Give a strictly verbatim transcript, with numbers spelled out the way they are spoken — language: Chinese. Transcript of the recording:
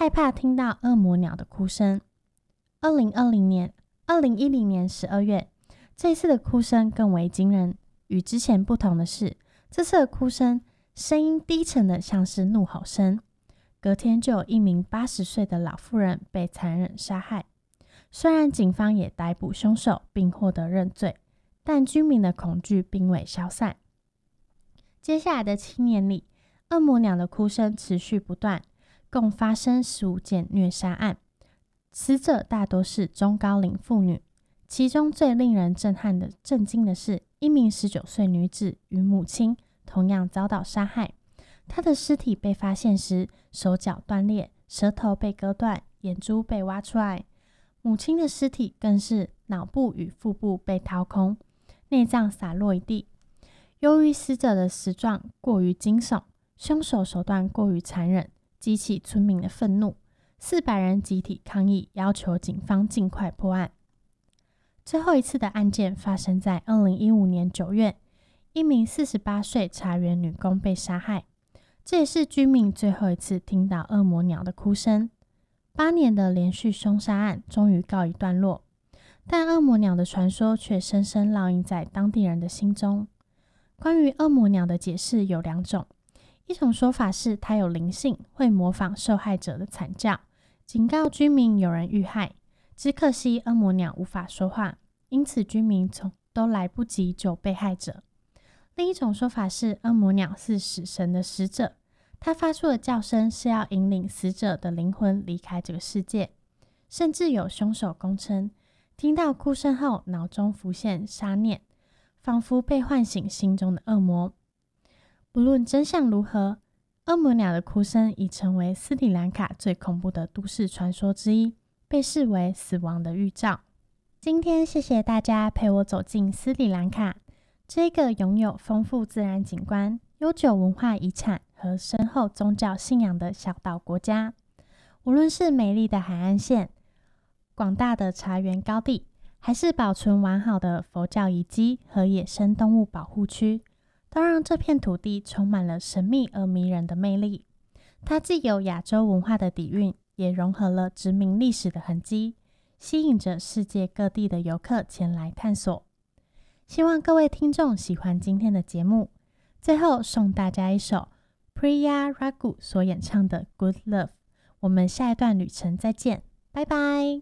害怕听到恶魔鸟的哭声。二零二零年、二零一零年十二月，这一次的哭声更为惊人。与之前不同的是，这次的哭声声音低沉的像是怒吼声。隔天就有一名八十岁的老妇人被残忍杀害。虽然警方也逮捕凶手并获得认罪，但居民的恐惧并未消散。接下来的七年里，恶魔鸟的哭声持续不断，共发生十五件虐杀案，死者大多是中高龄妇女。其中最令人震撼的、震惊的是，一名十九岁女子与母亲同样遭到杀害。她的尸体被发现时，手脚断裂，舌头被割断，眼珠被挖出来。母亲的尸体更是脑部与腹部被掏空，内脏洒落一地。由于死者的死状过于惊悚，凶手手段过于残忍，激起村民的愤怒。四百人集体抗议，要求警方尽快破案。最后一次的案件发生在二零一五年九月，一名四十八岁茶园女工被杀害。这也是居民最后一次听到恶魔鸟的哭声。八年的连续凶杀案终于告一段落，但恶魔鸟的传说却深深烙印在当地人的心中。关于恶魔鸟的解释有两种，一种说法是它有灵性，会模仿受害者的惨叫，警告居民有人遇害。只可惜恶魔鸟无法说话，因此居民从都来不及救被害者。另一种说法是，恶魔鸟是死神的使者，它发出的叫声是要引领死者的灵魂离开这个世界。甚至有凶手供称，听到哭声后脑中浮现杀念，仿佛被唤醒心中的恶魔。不论真相如何，恶魔鸟的哭声已成为斯里兰卡最恐怖的都市传说之一，被视为死亡的预兆。今天谢谢大家陪我走进斯里兰卡，这个拥有丰富自然景观、悠久文化遗产和深厚宗教信仰的小岛国家。无论是美丽的海岸线、广大的茶园高地，还是保存完好的佛教遗迹和野生动物保护区，都让这片土地充满了神秘而迷人的魅力。它既有亚洲文化的底蕴，也融合了殖民历史的痕迹，吸引着世界各地的游客前来探索。希望各位听众喜欢今天的节目。最后送大家一首 Priya Ragu 所演唱的 Good Love。我们下一段旅程再见，拜拜。